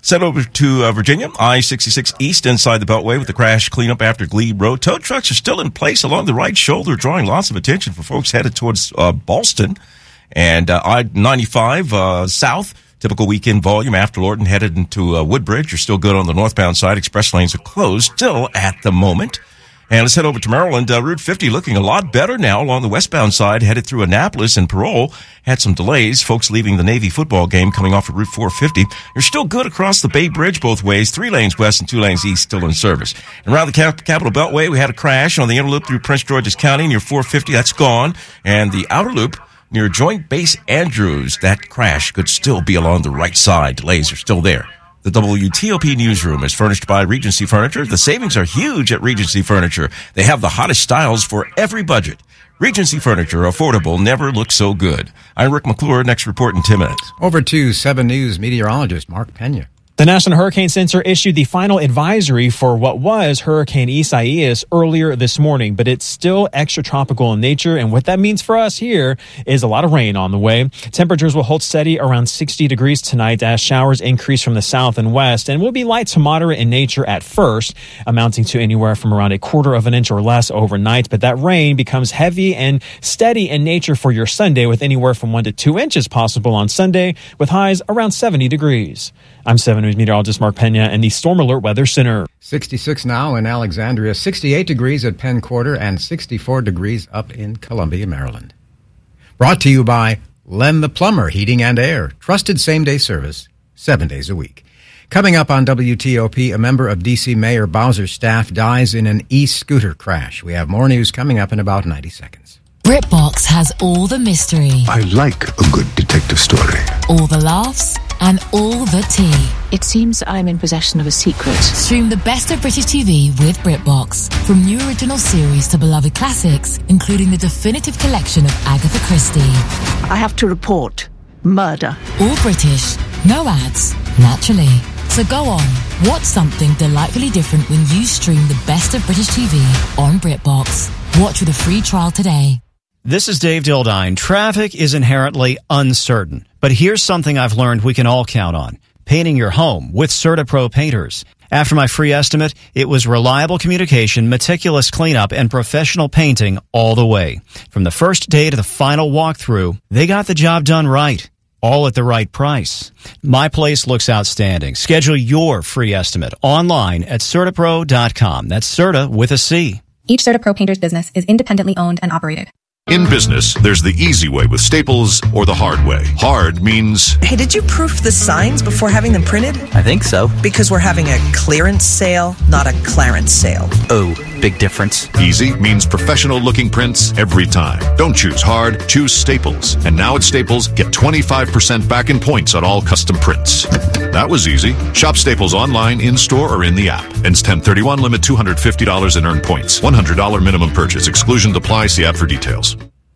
Sent over to uh, Virginia, I sixty-six East inside the Beltway with the crash cleanup after Glebe Road. Tow trucks are still in place along the right shoulder, drawing lots of attention for folks headed towards uh, Ballston. And uh, I ninety-five uh, south, typical weekend volume after Lorton headed into uh, Woodbridge. You're still good on the northbound side. Express lanes are closed still at the moment. And let's head over to Maryland. Uh, Route fifty looking a lot better now along the westbound side, headed through Annapolis and Parole. Had some delays. Folks leaving the Navy football game coming off of Route four fifty. You're still good across the Bay Bridge both ways. Three lanes west and two lanes east still in service. And around the Cap- Capital Beltway, we had a crash on the inner loop through Prince George's County near four fifty. That's gone. And the outer loop near Joint Base Andrews, that crash could still be along the right side. Delays are still there. The W T O P newsroom is furnished by Regency Furniture. The savings are huge at Regency Furniture. They have the hottest styles for every budget. Regency Furniture, affordable, never looks so good. I'm Rick McClure. Next report in ten minutes. Over to seven News meteorologist Mark Pena. The National Hurricane Center issued the final advisory for what was Hurricane Isaias earlier this morning, but it's still extratropical in nature. And what that means for us here is a lot of rain on the way. Temperatures will hold steady around sixty degrees tonight as showers increase from the south and west and will be light to moderate in nature at first, amounting to anywhere from around a quarter of an inch or less overnight. But that rain becomes heavy and steady in nature for your Sunday, with anywhere from one to two inches possible on Sunday, with highs around seventy degrees. I'm seven News meteorologist Mark Pena in the Storm Alert Weather Center. sixty-six now in Alexandria, sixty-eight degrees at Penn Quarter, and sixty-four degrees up in Columbia, Maryland. Brought to you by Len the Plumber Heating and Air. Trusted same-day service, seven days a week. Coming up on W T O P, a member of D C Mayor Bowser's staff dies in an e-scooter crash. We have more news coming up in about ninety seconds. BritBox has all the mystery. I like a good detective story. All the laughs and all the tea. It seems I'm in possession of a secret. Stream the best of British T V with BritBox. From new original series to beloved classics, including the definitive collection of Agatha Christie. I have to report murder. All British, no ads, naturally. So go on, watch something delightfully different when you stream the best of British T V on BritBox. Watch with a free trial today. This is Dave Dildine. Traffic is inherently uncertain, but here's something I've learned we can all count on. Painting your home with CertaPro painters. After my free estimate, it was reliable communication, meticulous cleanup, and professional painting all the way. From the first day to the final walkthrough, they got the job done right. All at the right price. My place looks outstanding. Schedule your free estimate online at Certapro dot com. That's Certa with a C. Each CertaPro painter's business is independently owned and operated. In business, there's the easy way with Staples or the hard way. Hard means... Hey, did you proof the signs before having them printed? I think so. Because we're having a clearance sale, not a Clarence sale. Oh, big difference. Easy means professional-looking prints every time. Don't choose hard, choose Staples. And now at Staples, get twenty-five percent back in points on all custom prints. That was easy. Shop Staples online, in-store, or in the app. Ends ten thirty-one, limit two hundred fifty dollars in earned points. one hundred dollars minimum purchase. Exclusions apply. See app for details.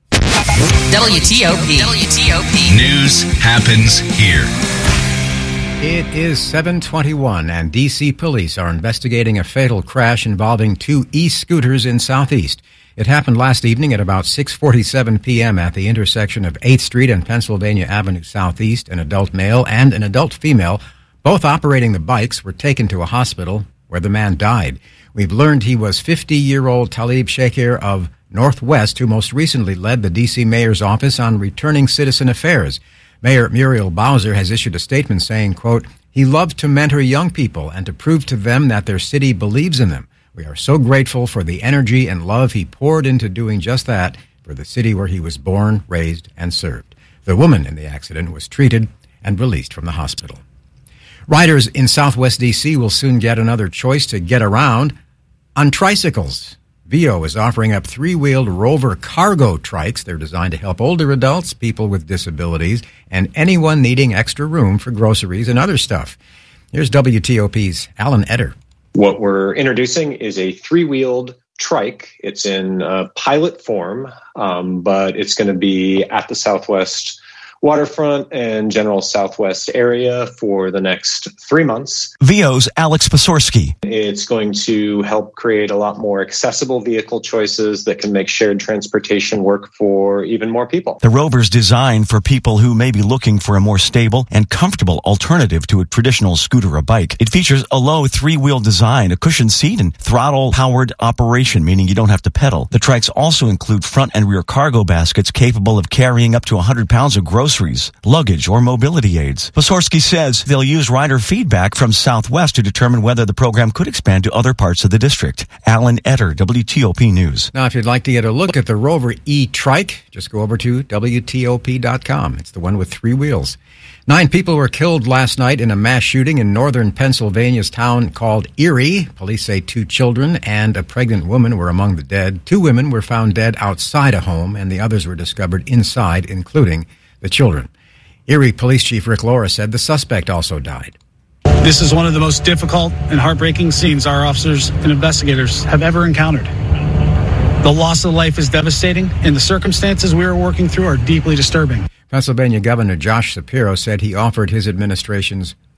W T O P. W T O P. News happens here. It is seven twenty-one, and D C police are investigating a fatal crash involving two e-scooters in Southeast. It happened last evening at about six forty-seven p.m. at the intersection of eighth Street and Pennsylvania Avenue Southeast. An adult male and an adult female, both operating the bikes, were taken to a hospital where the man died. We've learned he was fifty-year-old Talib Shakir of Northwest, who most recently led the D C mayor's office on returning citizen affairs. Mayor Muriel Bowser has issued a statement saying, quote, "He loved to mentor young people and to prove to them that their city believes in them. We are so grateful for the energy and love he poured into doing just that for the city where he was born, raised, and served." The woman in the accident was treated and released from the hospital. Riders in Southwest D C will soon get another choice to get around on tricycles. Vio is offering up three-wheeled Rover cargo trikes. They're designed to help older adults, people with disabilities, and anyone needing extra room for groceries and other stuff. Here's W T O P's Alan Eder. What we're introducing is a three-wheeled trike. It's in uh, pilot form, um, but it's going to be at the Southwest waterfront and general southwest area for the next three months. V O's Alex Pasorski. It's going to help create a lot more accessible vehicle choices that can make shared transportation work for even more people. The Rover's designed for people who may be looking for a more stable and comfortable alternative to a traditional scooter or bike. It features a low three-wheel design, a cushioned seat, and throttle-powered operation, meaning you don't have to pedal. The trikes also include front and rear cargo baskets capable of carrying up to one hundred pounds of groceries, luggage, or mobility aids. Pasorski says they'll use rider feedback from Southwest to determine whether the program could expand to other parts of the district. Alan Etter, W T O P News. Now, if you'd like to get a look at the Rover e-trike, just go over to W T O P dot com. It's the one with three wheels. Nine people were killed last night in a mass shooting in northern Pennsylvania's town called Erie. Police say two children and a pregnant woman were among the dead. Two women were found dead outside a home, and the others were discovered inside, including the children. Erie Police Chief Rick Laura said the suspect also died. This is one of the most difficult and heartbreaking scenes our officers and investigators have ever encountered. The loss of life is devastating, and the circumstances we are working through are deeply disturbing. Pennsylvania Governor Josh Shapiro said he offered his administration's